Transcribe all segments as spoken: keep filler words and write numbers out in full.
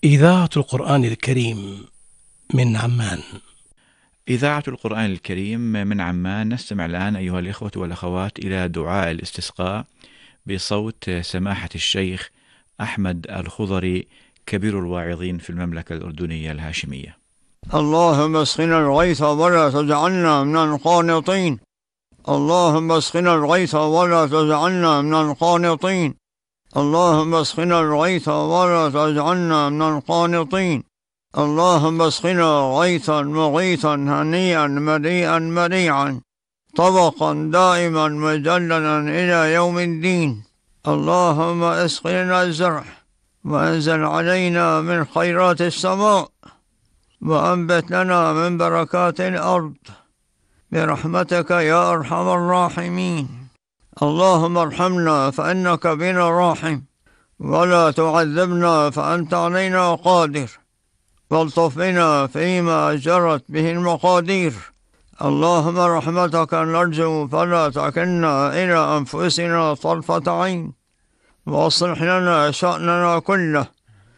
إذاعة القرآن الكريم من عمان. إذاعة القرآن الكريم من عمان. نستمع الآن أيها الإخوة والأخوات إلى دعاء الاستسقاء بصوت سماحة الشيخ أحمد الخضري كبير الواعظين في المملكة الأردنية الهاشمية. اللهم اسقنا الغيث ولا تجعلنا من القانطين. اللهم اسقنا الغيث ولا تجعلنا من القانطين. اللهم اسقنا الغيث ولا تجعلنا من القانطين. اللهم اسقنا غيثا مغيثا هنيئا مريئا مريعا طبقا دائما مجللا إلى يوم الدين. اللهم اسقنا الزرع وأنزل علينا من خيرات السماء وأنبت لنا من بركات الأرض برحمتك يا أرحم الراحمين. اللهم ارحمنا فإنك بنا راحم، ولا تعذبنا فأنت علينا قادر، والطف بنا فيما جرت به المقادير. اللهم رحمتك نرجو فلا تكلنا إلى أنفسنا طرفة عين، واصلح لنا شأننا كله.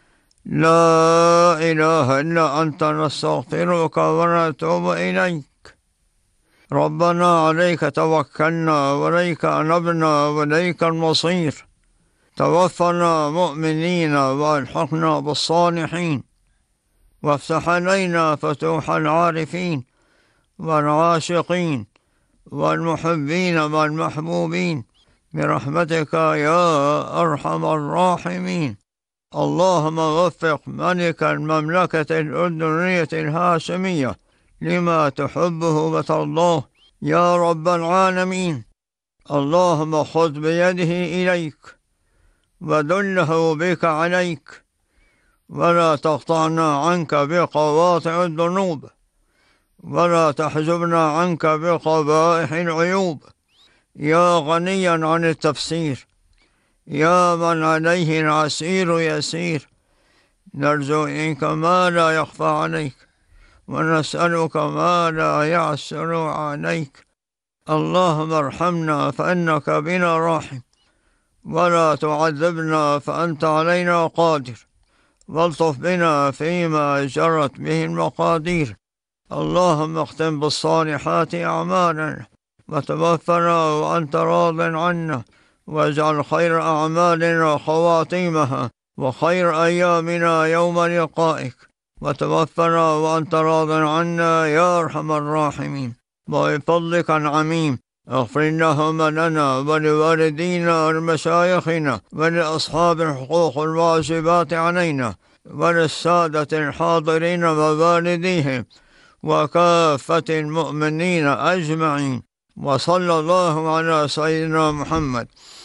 لا إله إلا أنت نستغفرك ونتوب إليك. ربنا عليك توكلنا وإليك أنبنا وإليك المصير. توفنا مؤمنين والحقنا بالصالحين، وافتح علينا فتوح العارفين والعاشقين والمحبين والمحبوبين برحمتك يا أرحم الراحمين. اللهم وفق ملك المملكة الأردنية الهاشمية لما تحبه وترضاه يا رب العالمين. اللهم خذ بيده إليك ودله بك عليك، ولا تقطعنا عنك بقواطع الذنوب، ولا تحجبنا عنك بقبائح العيوب. يا غنيا عن التفسير، يا من عليه العسير يسير، نرجو منك ما لا يخفى عليك، ونسألك ما لا يعسر عليك. اللهم ارحمنا فإنك بنا راحم، ولا تعذبنا فأنت علينا قادر، والطف بنا فيما جرت به المقادير. اللهم اختم بالصالحات أعمالنا، وتوفنا وأنت راض عنا، واجعل خير أعمالنا خواتيمها، وخير أيامنا يوم لقائك، وتوفنا وأنت راض عنا يا أرحم الراحمين. وبفضلك العميم اغفر اللهم لنا ولوالدينا ولمشايخنا ولأصحاب الحقوق الواجبات علينا، وللسادة الحاضرين ووالديهم، وكافة المؤمنين أجمعين. وصلى الله على سيدنا محمد